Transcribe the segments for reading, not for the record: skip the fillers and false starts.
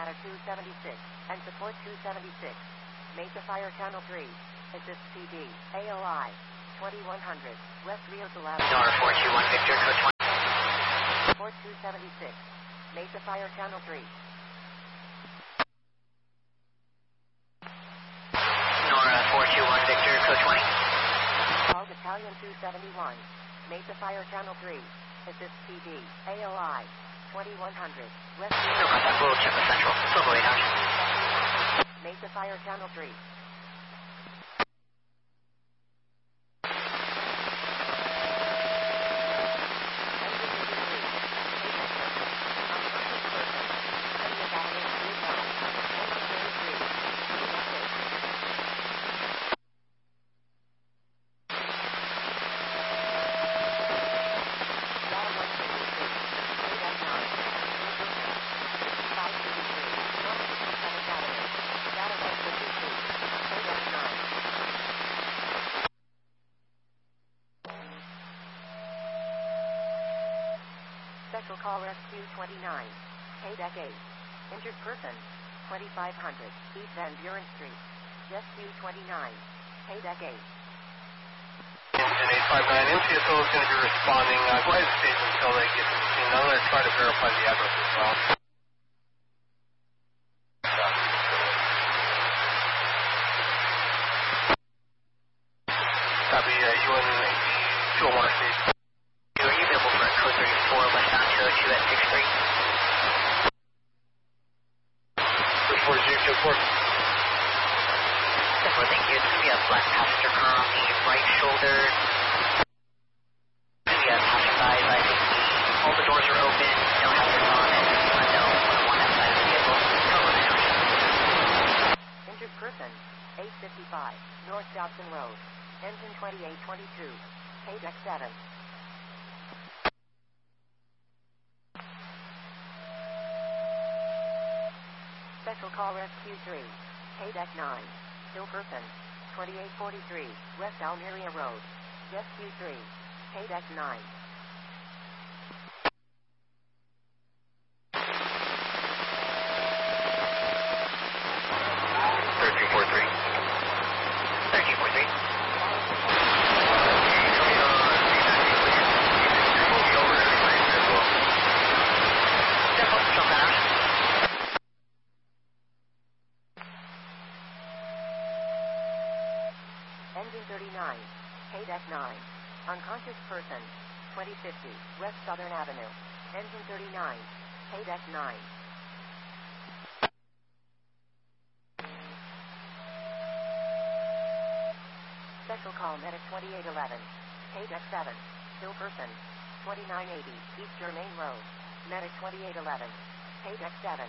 Matter 276, and support 276. Mesa Fire Channel 3. Assist PD. AOI. 2100. West Rio Salado. Nora 421 Victor, code 20. Support 276. Mesa Fire Channel 3. Nora 421 Victor, code 20. Call Battalion 271. Mesa Fire Channel 3. Assist PD. AOI. 2100. West No Rio contact, we'll check with Central. Local radar. Mesa Fire Channel 3. Special Call Rescue 29. KDEC 8. Injured person. 2500. East Van Buren Street. Rescue 29. KDEC 8. Engine 859. MCSO is going to be responding. Go ahead and stay until they get to the scene. I'm going to try to verify the address as well. Copy, UNH 201 Station. Are you available for code 34 westbound 202 at 63? 340 Definitely, thank you. It's going to be a black passenger car on the right shoulder. It's going to be a passerby, but all the doors are open, no hazards on it. No one outside of the vehicle. Injured person. 855. North Dobson Road. Engine 2822. KDEC 7. Special Call Rescue 3. KDEC 9. Still person. 2843. West Almeria Road. Rescue 3. KDEC 9. Engine 39. KDEC 9. Unconscious person. 2050. West Southern Avenue. Engine 39. KDEC 9. Special Call Medic 2811. KDEC 7. Still person. 2980. East Germain Road. Medic 2811. KDEC 7.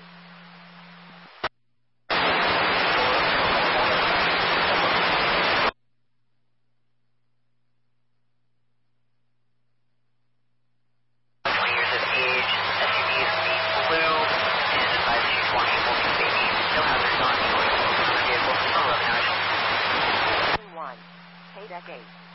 KDEC 8.